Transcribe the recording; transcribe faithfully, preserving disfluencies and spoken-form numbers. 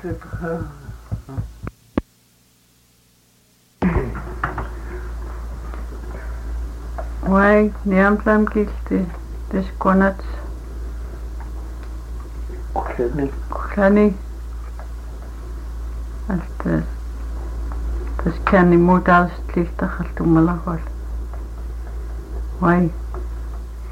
Wai, niamlam kilti, tiskonats. Kuhlani. Kuhlani. Alta, tas känni muuta alsta lihta haltumalla huol. Wai.